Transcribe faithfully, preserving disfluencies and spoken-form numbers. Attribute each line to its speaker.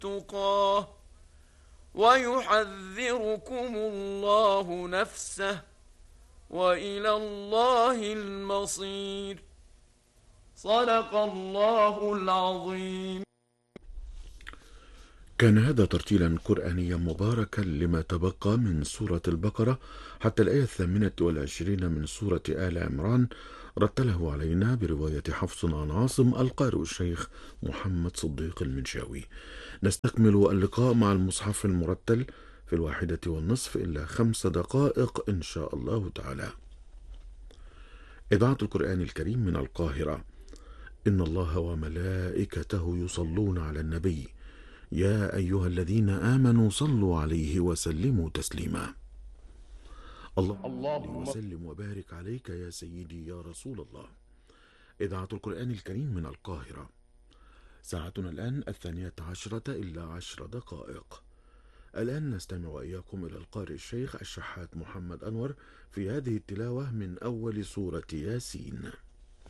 Speaker 1: تقاه ويحذركم الله نفسه وإلى الله المصير. صدق الله العظيم.
Speaker 2: كان هذا ترتيلا قرآنيا مباركا لما تبقى من سورة البقرة حتى الآية الثامنة والعشرين من سورة آل عمران، رتله علينا برواية حفص عن عاصم القارئ الشيخ محمد صديق المنشاوي. نستكمل اللقاء مع المصحف المرتل في الواحدة والنصف إلا خمس دقائق إن شاء الله تعالى. إذاعة القرآن الكريم من القاهرة. إن الله وملائكته يصلون على النبي يا أيها الذين آمنوا صلوا عليه وسلموا تسليما. اللهم وسلم وبارك عليك يا سيدي يا رسول الله. إذاعة القرآن الكريم من القاهرة. ساعتنا الآن الثانية عشرة إلا عشر دقائق. الآن نستمع وإياكم إلى القارئ الشيخ الشحات محمد أنور في هذه التلاوة من أول سورة ياسين.